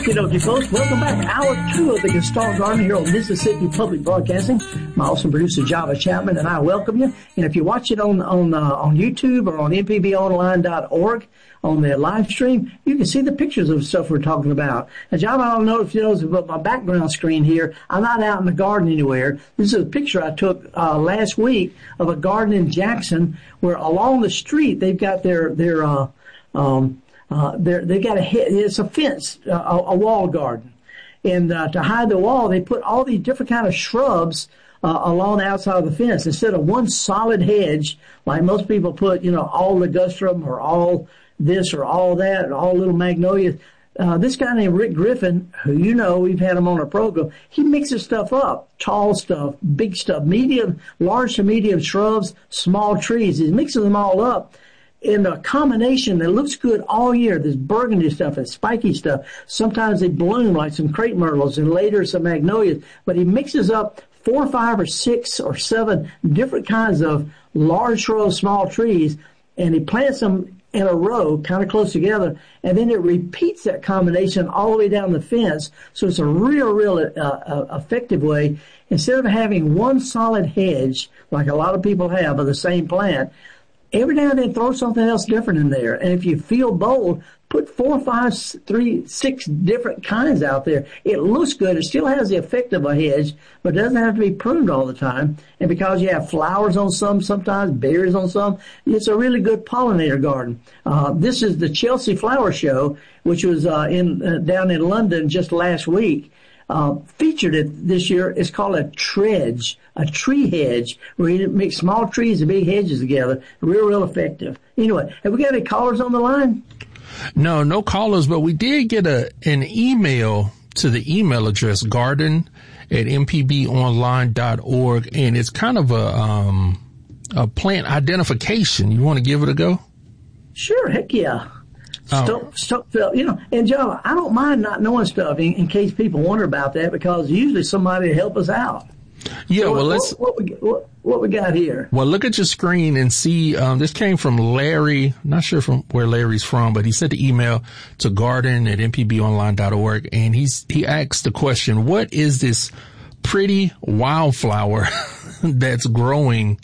Okie dokie, folks. Welcome back. Hour 2 of the Gestalt Garden here on Mississippi Public Broadcasting. My awesome producer, Java Chapman, and I welcome you. And if you watch it on YouTube or on mpbonline.org on the live stream, you can see the pictures of stuff we're talking about. Now, Java, I don't know if you know about my background screen here. I'm not out in the garden anywhere. This is a picture I took last week of a garden in Jackson where along the street they've got it's a fence, a wall garden. And to hide the wall, they put all these different kind of shrubs along the outside of the fence. Instead of one solid hedge, like most people put, all ligustrum or all this or all that or all little magnolias. This guy named Rick Griffin, who we've had him on our program, he mixes stuff up. Tall stuff, big stuff, medium, large to medium shrubs, small trees. He mixes them all up in a combination that looks good all year. This burgundy stuff and spiky stuff. Sometimes they bloom like some crepe myrtles and later some magnolias. But he mixes up 4, 5, or 6 or 7 different kinds of large shrubs, small trees, and he plants them in a row, kind of close together, and then it repeats that combination all the way down the fence. So it's a real effective way. Instead of having one solid hedge, like a lot of people have of the same plant, every now and then throw something else different in there. And if you feel bold, put 4, 5, 3, 6 different kinds out there. It looks good. It still has the effect of a hedge, but it doesn't have to be pruned all the time. And because you have flowers on some, sometimes berries on some, it's a really good pollinator garden. This is the Chelsea Flower Show, which was down in London just last week. Featured it this year. It's called a tredge, a tree hedge, where you mix small trees and big hedges together. Real effective. Anyway, have we got any callers on the line? No callers, but we did get an email to the email address garden@mpbonline.org, and it's kind of a plant identification. You want to give it a go? Sure, heck yeah. Stuff, and John, I don't mind not knowing stuff in case people wonder about that, because usually somebody will help us out. Yeah, so what we got here? Well, look at your screen and see. This came from Larry. Not sure from where Larry's from, but he sent the email to garden@mpbonline.org, and he asked the question: what is this pretty wildflower that's growing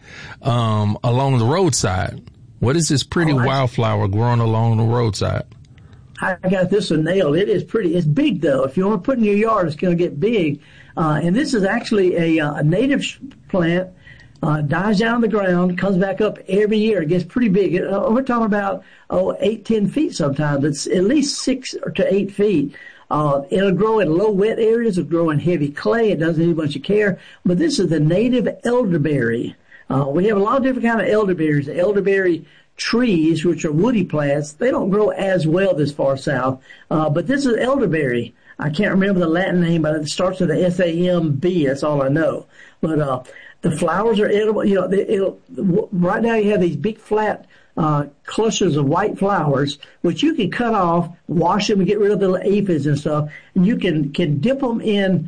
along the roadside? What is this pretty wildflower growing along the roadside? I got this one nailed. It is pretty. It's big, though. If you want to put it in your yard, it's going to get big. And this is actually a native plant, dies down on the ground, comes back up every year. It gets pretty big. We're talking about 8, 10 feet sometimes. It's at least 6 to 8 feet. It'll grow in low wet areas. It'll grow in heavy clay. It doesn't need much of care. But this is the native elderberry. We have a lot of different kind of elderberries. The elderberry trees, which are woody plants, they don't grow as well this far south. But this is elderberry. I can't remember the Latin name, but it starts with a S-A-M-B. That's all I know. But the flowers are edible. Right now you have these big flat clusters of white flowers, which you can cut off, wash them, and get rid of the aphids and stuff. And you can dip them in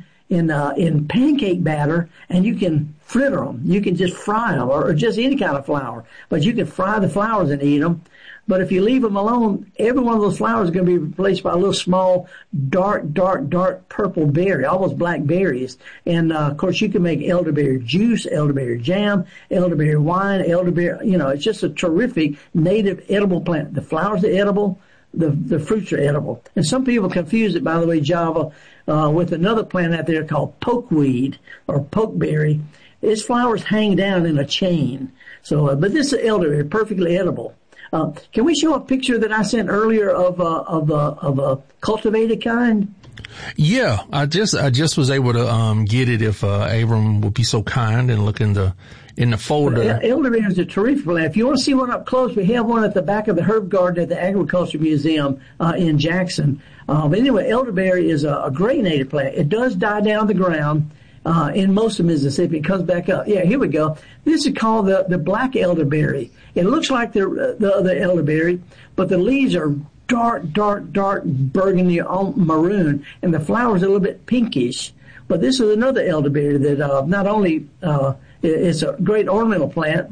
pancake batter, and you can fritter them. You can just fry them, or just any kind of flower. But you can fry the flowers and eat them. But if you leave them alone, every one of those flowers is going to be replaced by a little small, dark purple berry, almost black berries. And, of course, you can make elderberry juice, elderberry jam, elderberry wine, elderberry, it's just a terrific native edible plant. The flowers are edible. The fruits are edible. And some people confuse it, by the way, Java, with another plant out there called pokeweed or pokeberry. Its flowers hang down in a chain. So, but this is elderberry, perfectly edible. Can we show a picture that I sent earlier of a cultivated kind? Yeah, I just was able to get it if Abram would be so kind and look in the folder. Elderberry is a terrific plant. If you want to see one up close, we have one at the back of the herb garden at the Agriculture Museum in Jackson. But anyway, elderberry is a great native plant. It does die down the ground. In most of Mississippi, it comes back up. Yeah, here we go. This is called the black elderberry. It looks like the other elderberry, but the leaves are dark burgundy maroon, and the flowers are a little bit pinkish. But this is another elderberry that not only is a great ornamental plant,